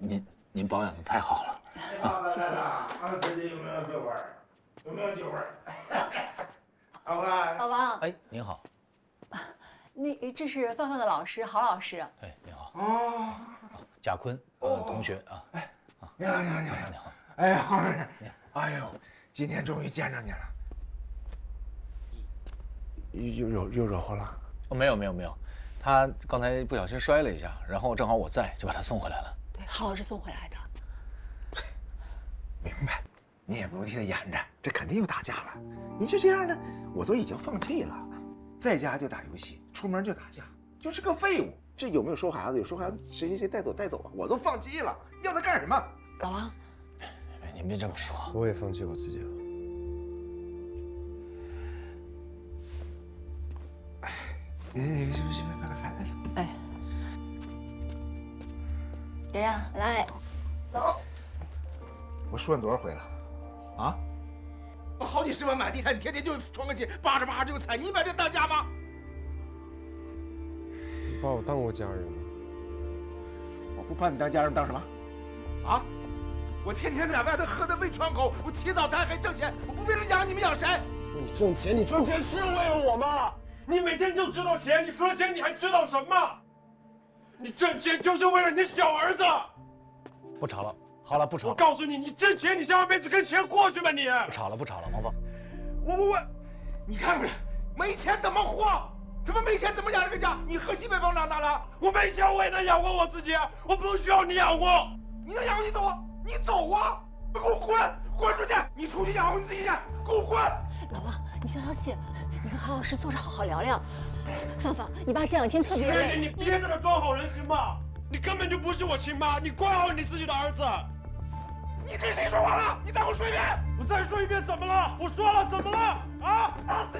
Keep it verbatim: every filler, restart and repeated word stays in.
您您保养的太好了啊！谢谢。 啊，最近有没有酒味儿？有没有酒味儿？老王， 老王， 哎，您好。 那这是范范的老师，郝老师。 哎，您好。 哦， 贾坤，呃，同学啊。 哎，你好，你好，你好， 你好。 哎呀，郝老师，哎呦，今天终于见着你了。又又又惹祸了？ 哦，没有没有没有，他刚才不小心摔了一下，然后正好我在，就把他送回来了。 对，郝老师送回来的。 明白，你也不用替他掩着，这肯定又打架了。你就这样呢，我都已经放弃了，在家就打游戏，出门就打架，就是个废物。这有没有收孩子？有收孩子，谁谁谁带走带走啊？我都放弃了，要他干什么？ 老王， 哎，您别这么说。 我也放弃我自己了。 哎，你你去去把孩子。 哎，爷爷来，走。 我说你多少回了？啊？我好几十万买地产，你天天就喘个气，扒着扒着就踩，你把这当家吗？ 你把我当过家人吗？ 我不把你当家人，当什么？啊？我天天在外头喝的胃穿口，我起早贪黑挣钱，我不为了养你们养谁？ 说你挣钱，你挣钱是为了我吗？你每天就知道钱，你除了钱你还知道什么？你挣钱就是为了你的小儿子。 不吵了，好了，不吵了。 我告诉你，你挣钱，你下半辈子跟钱过去吧你。 不吵了，不吵了，王峰。 我我我，你看看，没钱怎么活？怎么没钱怎么养这个家？你喝西北风长大的， 我没钱我也能养活我自己，我不需要你养活。 你能养活你走啊？你走啊！给我滚！滚出去！你出去养活你自己去！给我滚！ 老王，你消消气，你跟郝老师坐着好好聊聊。芳芳，你爸这两天特别累。 你别在这装好人行吗？你根本就不是我亲妈，你管好你自己的儿子。 你跟谁说话了？你再给我说一遍！ 我再说一遍，怎么了？我说了，怎么了？啊！打死